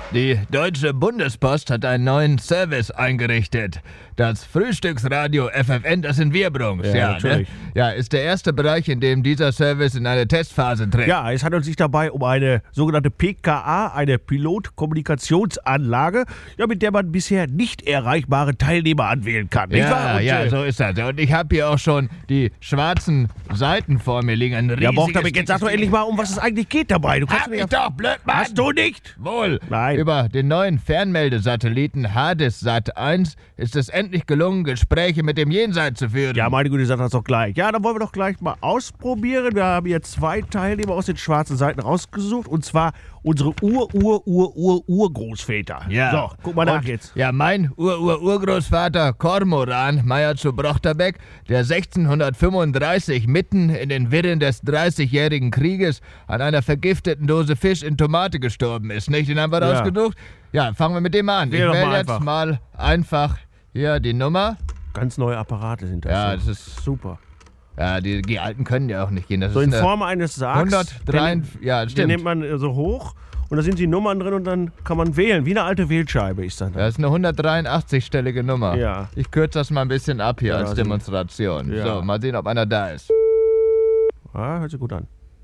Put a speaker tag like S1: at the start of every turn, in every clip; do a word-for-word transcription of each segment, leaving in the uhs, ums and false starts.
S1: Die Deutsche Bundespost hat einen neuen Service eingerichtet. Das Frühstücksradio F F N, das sind wir, Brunks.
S2: Ja,
S1: Ja,
S2: natürlich.
S1: ne? Ja, ist der erste Bereich, in dem dieser Service in eine Testphase tritt.
S2: Ja, es handelt sich dabei um eine sogenannte P K A, eine Pilotkommunikationsanlage, ja, mit der man bisher nicht erreichbare Teilnehmer anwählen kann. Nicht wahr?
S1: Ja,
S2: Und,
S1: ja,
S2: äh,
S1: so ist das. Und ich habe hier auch schon die schwarzen Seiten vor mir liegen. Ein
S2: Ja,
S1: riesiges,
S2: Bochterbeck, jetzt sag doch endlich mal, um was es eigentlich geht dabei. Du kannst
S1: Hab
S2: mir
S1: ich
S2: ja-
S1: doch, blöd, Mann!
S2: Hast du nicht?
S1: Wohl.
S2: Nein.
S1: Über den neuen Fernmeldesatelliten Hades-Sat eins ist es endlich gelungen, Gespräche mit dem Jenseits zu führen.
S2: Ja, meine Güte, sag das doch gleich. Ja, dann wollen wir doch gleich mal ausprobieren. Wir haben hier zwei Teilnehmer aus den schwarzen Seiten rausgesucht. Und zwar unsere Ur-Ur-Ur-Ur-Urgroßväter.
S1: Ja.
S2: So, guck mal nach
S1: Und,
S2: jetzt.
S1: Ja, mein Ur-Ur-Urgroßvater Kormoran Meyer zu Brochterbeck, der sechzehnhundertfünfunddreißig mitten in den Wirren des dreißigjährigen Krieges an einer vergifteten Dose Fisch in Tomate gestorben ist, nicht? Den haben wir
S2: Ja.
S1: rausgesucht. Ja, fangen wir mit dem an.
S2: Wähl
S1: ich
S2: doch
S1: wähle
S2: mal
S1: jetzt
S2: einfach.
S1: mal einfach hier die Nummer.
S2: Ganz neue Apparate sind das.
S1: Ja,
S2: so.
S1: das ist-
S2: super.
S1: Ja, die, die alten können ja auch nicht gehen. Das
S2: So
S1: ist
S2: in
S1: eine
S2: Form eines Sargs.
S1: hundertdrei,
S2: Den,
S1: ja,
S2: den
S1: stimmt.
S2: nimmt man äh, so hoch und da sind die Nummern drin und dann kann man wählen. Wie eine alte Wählscheibe ist das.
S1: Das ist eine hundertdreiundachtzig-stellige Nummer.
S2: Ja.
S1: Ich kürze das mal ein bisschen ab hier
S2: Ja,
S1: als
S2: also-
S1: Demonstration.
S2: Ja.
S1: So, mal sehen, ob einer da ist.
S2: Ah, hört sich gut an.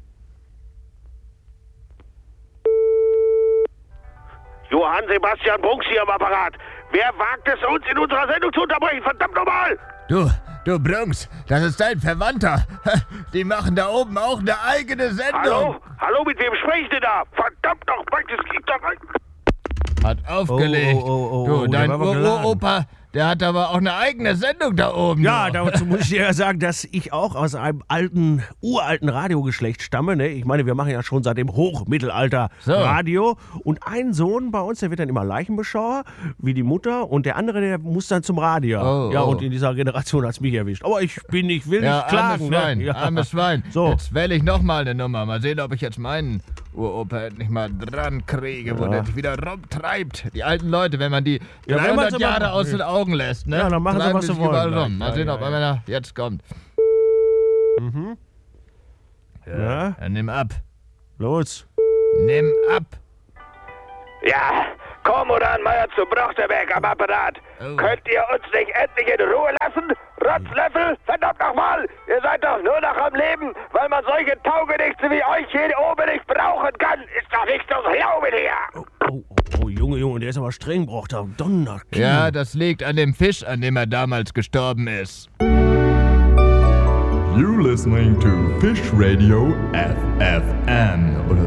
S3: Johann Sebastian Brunks hier am Apparat. Wer wagt es, uns in unserer Sendung zu unterbrechen? Verdammt nochmal!
S1: Du, du Brunks, das ist dein Verwandter. Die machen da oben auch eine eigene Sendung.
S3: Hallo? Hallo, mit wem spreche ich denn da? Verdammt nochmal, das gibt doch ein...
S1: Hat aufgelegt.
S2: Oh, oh, oh, oh,
S1: du,
S2: oh,
S1: dein
S2: der war aber geladen.
S1: Uropa, der hat aber auch eine eigene Sendung da oben.
S2: Ja,
S1: du.
S2: dazu muss ich dir ja sagen, dass ich auch aus einem alten, uralten Radiogeschlecht stamme. Ne? Ich meine, wir machen ja schon seit dem Hochmittelalter
S1: So.
S2: Radio. Und ein Sohn bei uns, der wird dann immer Leichenbeschauer, wie die Mutter. Und der andere, der muss dann zum Radio.
S1: Oh,
S2: ja,
S1: oh.
S2: und in dieser Generation hat es mich erwischt. Aber ich bin nicht, will
S1: Ja,
S2: nicht klagen.
S1: armes Schwein,
S2: ne? Ja.
S1: armes Schwein.
S2: So.
S1: Jetzt wähle ich nochmal eine Nummer. Mal sehen, ob ich jetzt meinen Uropa nicht mal dran kriege, wo
S2: Ja.
S1: der sich wieder rumtreibt. Die alten Leute, wenn man die
S2: Ja, wenn man
S1: dreihundert
S2: sie
S1: Jahre
S2: mal-
S1: aus den Augen lässt, ne?
S2: Ja, dann machen sie,
S1: treiben
S2: was
S1: die
S2: sie
S1: sich
S2: wollen
S1: überall
S2: gleich.
S1: rum. Mal
S2: Ja,
S1: sehen,
S2: ja,
S1: ob
S2: ja.
S1: einer jetzt kommt.
S2: Mhm.
S1: Ja.
S2: Ja.
S1: Dann nimm ab.
S2: Los.
S1: Nimm ab.
S3: Ja, Kormoran Meyer zu Brochterbeck am Apparat.
S1: Oh.
S3: Könnt ihr uns nicht endlich in Ruhe lassen? Rotzlöffel, verdammt nochmal! Ihr seid doch nur noch am Leben, weil man solche Taugenichtse wie euch hier oben nicht brauchen kann. Ist doch nicht zu glauben hier!
S2: Oh, oh, oh, Junge, Junge, der ist aber streng, braucht er. Donner.
S1: Ja, das liegt an dem Fisch, an dem er damals gestorben ist.
S4: You're listening to Fish Radio F F N oder